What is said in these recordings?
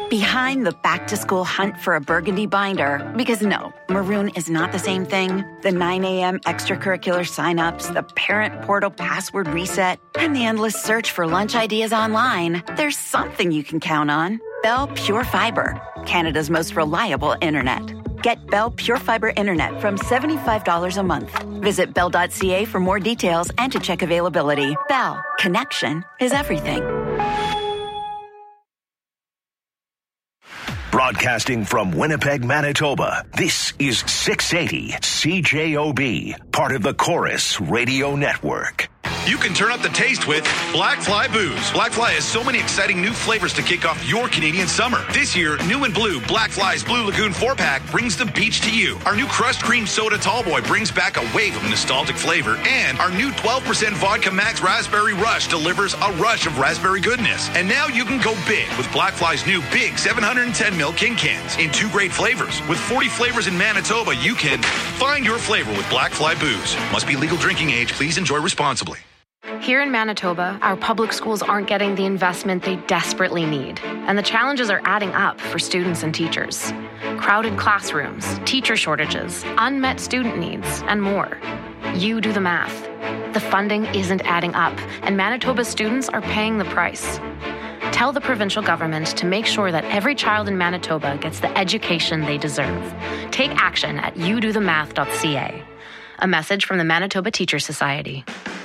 Behind the back-to-school hunt for a burgundy binder, because no, maroon is not the same thing. The 9 a.m. extracurricular signups, the parent portal password reset, and the endless search for lunch ideas online. There's something you can count on. Bell Pure Fibre, Canada's most reliable internet. Get Bell Pure Fibre internet from $75 a month. Visit bell.ca for more details and to check availability. Bell, connection is everything. Broadcasting from Winnipeg, Manitoba, this is 680 CJOB, part of the Chorus Radio Network. You can turn up the taste with Black Fly Booze. Black Fly has so many exciting new flavors to kick off your Canadian summer. This year, new and blue, Black Fly's Blue Lagoon 4-pack brings the beach to you. Our new Crushed Cream Soda Tallboy brings back a wave of nostalgic flavor. And our new 12% Vodka Max Raspberry Rush delivers a rush of raspberry goodness. And now you can go big with Black Fly's new big 710ml King Cans in 2 great flavors. With 40 flavors in Manitoba, you can find your flavor with Black Fly Booze. Must be legal drinking age. Please enjoy responsibly. Here in Manitoba, our public schools aren't getting the investment they desperately need, and the challenges are adding up for students and teachers. Crowded classrooms, teacher shortages, unmet student needs, and more. You do the math. The funding isn't adding up, and Manitoba students are paying the price. Tell the provincial government to make sure that every child in Manitoba gets the education they deserve. Take action at youdothemath.ca. A message from the Manitoba Teachers Society.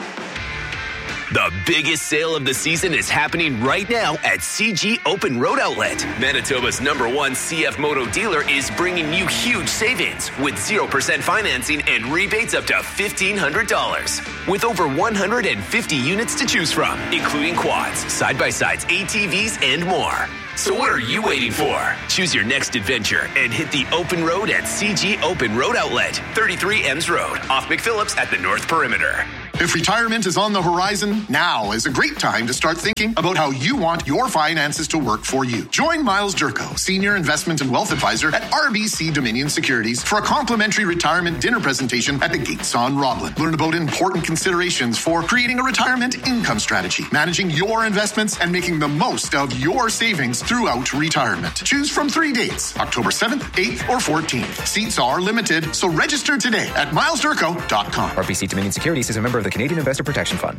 The biggest sale of the season is happening right now at CG Open Road Outlet. Manitoba's #1 CF Moto dealer is bringing you huge savings with 0% financing and rebates up to $1,500. With over 150 units to choose from, including quads, side-by-sides, ATVs, and more. So what are you waiting for? Choose your next adventure and hit the open road at CG Open Road Outlet, 33 Ems Road, off McPhillips at the North Perimeter. If retirement is on the horizon, now is a great time to start thinking about how you want your finances to work for you. Join Miles Durko, Senior Investment and Wealth Advisor at RBC Dominion Securities, for a complimentary retirement dinner presentation at the Gates on Roblin. Learn about important considerations for creating a retirement income strategy, managing your investments, and making the most of your savings throughout retirement. Choose from 3 dates, October 7th, 8th, or 14th. Seats are limited, so register today at milesdurko.com. RBC Dominion Securities is a member of the Canadian Investor Protection Fund.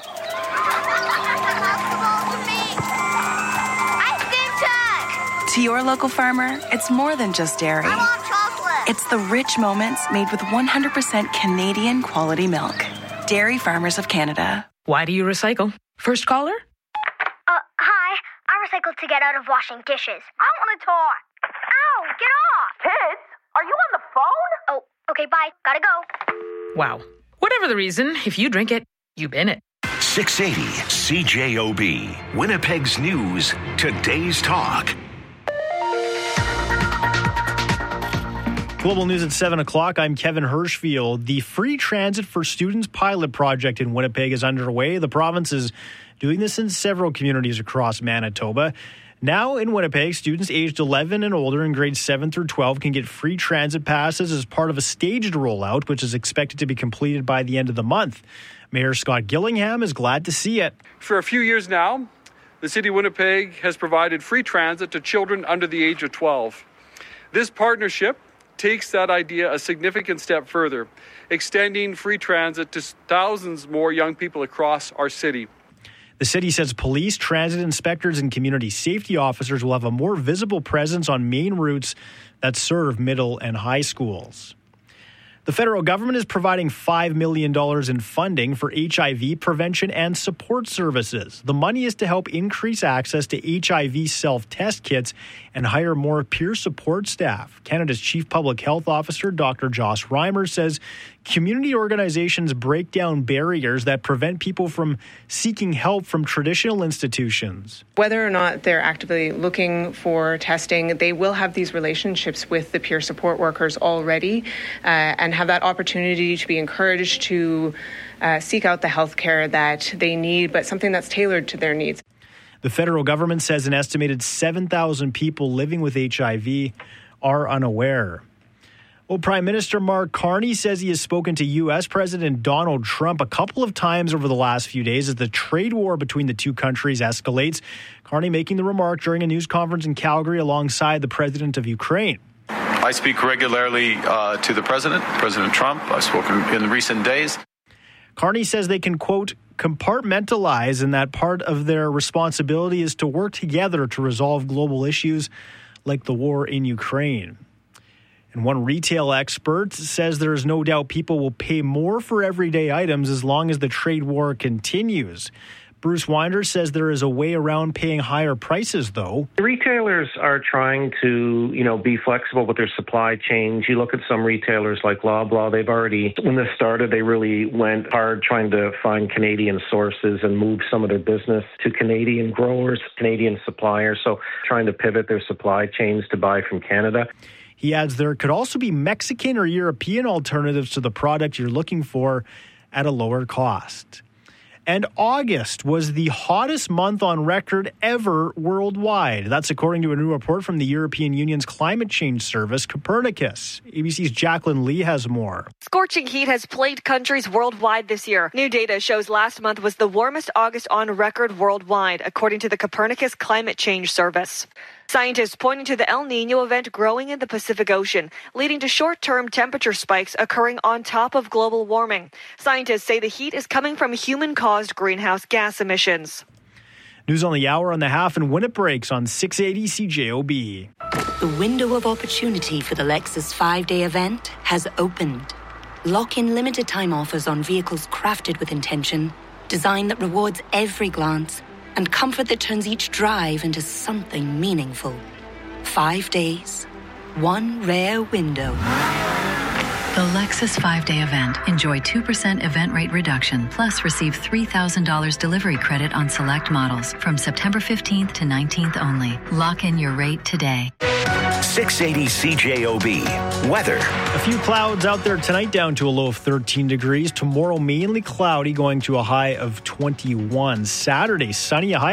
To your local farmer, it's more than just dairy. I want chocolate. It's the rich moments made with 100% Canadian quality milk. Dairy Farmers of Canada. Why do you recycle? First caller? Hi. I recycle to get out of washing dishes. I want to talk. Ow, get off. Kids, are you on the phone? Oh, okay, bye. Gotta go. Wow. Whatever the reason, if you drink it, you bin it. 680 CJOB, Winnipeg's news, today's talk. Global News at 7 o'clock. I'm Kevin Hirschfield. The Free Transit for Students pilot project in Winnipeg is underway. The province is doing this in several communities across Manitoba. Now in Winnipeg, students aged 11 and older in grades 7 through 12 can get free transit passes as part of a staged rollout, which is expected to be completed by the end of the month. Mayor Scott Gillingham is glad to see it. For a few years now, the City of Winnipeg has provided free transit to children under the age of 12. This partnership takes that idea a significant step further, extending free transit to thousands more young people across our city. The city says police, transit inspectors, and community safety officers will have a more visible presence on main routes that serve middle and high schools. The federal government is providing $5 million in funding for HIV prevention and support services. The money is to help increase access to HIV self-test kits and hire more peer support staff. Canada's Chief Public Health Officer, Dr. Joss Reimer, says community organizations break down barriers that prevent people from seeking help from traditional institutions. Whether or not they're actively looking for testing, they will have these relationships with the peer support workers already and have that opportunity to be encouraged to seek out the health care that they need, but something that's tailored to their needs. The federal government says an estimated 7,000 people living with HIV are unaware. Well, Prime Minister Mark Carney says he has spoken to U.S. President Donald Trump a couple of times over the last few days as the trade war between the two countries escalates. Carney making the remark during a news conference in Calgary alongside the president of Ukraine. I speak regularly to the President Trump. I've spoken in recent days. Carney says they can, quote, compartmentalize, and that part of their responsibility is to work together to resolve global issues like the war in Ukraine. And one retail expert says there is no doubt people will pay more for everyday items as long as the trade war continues. Bruce Winder says there is a way around paying higher prices, though. The retailers are trying to, be flexible with their supply chains. You look at some retailers like Loblaw, they've already, when this started, they really went hard trying to find Canadian sources and move some of their business to Canadian growers, Canadian suppliers, so trying to pivot their supply chains to buy from Canada. He adds there could also be Mexican or European alternatives to the product you're looking for at a lower cost. And August was the hottest month on record ever worldwide. That's according to a new report from the European Union's climate change service, Copernicus. ABC's Jacqueline Lee has more. Scorching heat has plagued countries worldwide this year. New data shows last month was the warmest August on record worldwide, according to the Copernicus climate change service. Scientists pointing to the El Niño event growing in the Pacific Ocean, leading to short-term temperature spikes occurring on top of global warming. Scientists say the heat is coming from human-caused greenhouse gas emissions. News on the hour on the half and when it breaks on 680 CJOB. The window of opportunity for the Lexus 5-day event has opened. Lock in limited time offers on vehicles crafted with intention, design that rewards every glance, and comfort that turns each drive into something meaningful. 5 days, one rare window. The Lexus 5-day event. Enjoy 2% event rate reduction, plus receive $3,000 delivery credit on select models from September 15th to 19th only. Lock in your rate today. 680 CJOB. Weather. A few clouds out there tonight, down to a low of 13 degrees. Tomorrow, mainly cloudy, going to a high of 21. Saturday, sunny, a high